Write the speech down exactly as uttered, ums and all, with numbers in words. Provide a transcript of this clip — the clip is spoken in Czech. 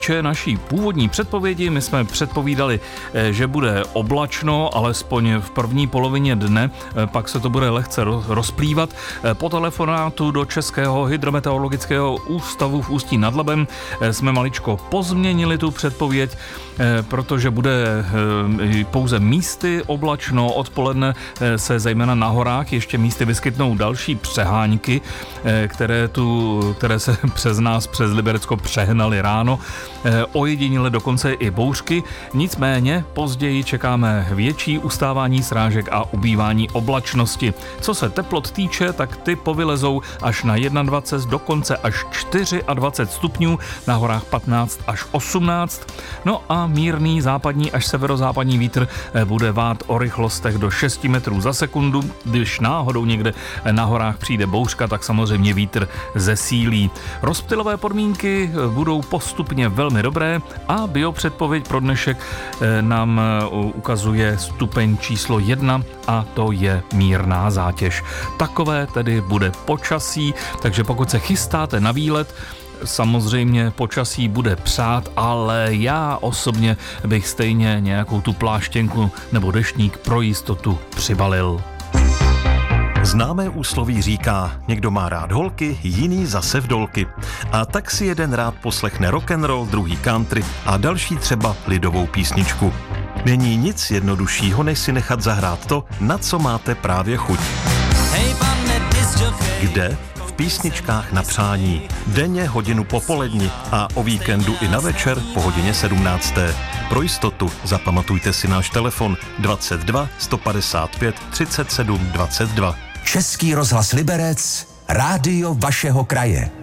Naší původní předpovědi, my jsme předpovídali, že bude oblačno, alespoň v první polovině dne, pak se to bude lehce rozplývat. Po telefonátu do Českého hydrometeorologického ústavu v Ústí nad Labem jsme maličko pozměnili tu předpověď, protože bude pouze místy oblačno, odpoledne se zejména na horách ještě místy vyskytnou další přehánky, které, tu, které se přes nás, přes Liberecko přehnaly ráno. Ojediněle dokonce i bouřky, nicméně později čekáme větší ustávání srážek a ubývání oblačnosti. Co se teplot týče, tak ty povylezou až na dvacet jedna, dokonce až dvacet čtyři stupňů, na horách patnáct až osmnáct. No a mírný západní až severozápadní vítr bude vát o rychlostech do šest metrů za sekundu. Když náhodou někde na horách přijde bouřka, tak samozřejmě vítr zesílí. Rozptylové podmínky budou postupně velmi dobré a biopředpověď pro dnešek nám ukazuje stupeň číslo jedna a to je mírná zátěž. Takové tedy bude počasí, takže pokud se chystáte na výlet, samozřejmě počasí bude přát, ale já osobně bych stejně nějakou tu pláštěnku nebo deštník pro jistotu přibalil. Známé úsloví říká, někdo má rád holky, jiný zase vdolky. A tak si jeden rád poslechne rock'n'roll, druhý country a další třeba lidovou písničku. Není nic jednoduššího, než si nechat zahrát to, na co máte právě chuť. Kde? V písničkách na přání. Denně hodinu po poledni a o víkendu i na večer po hodině sedmnácté. Pro jistotu zapamatujte si náš telefon dvacet dva sto padesát pět třicet sedm dvacet dva. Český rozhlas Liberec, rádio vašeho kraje.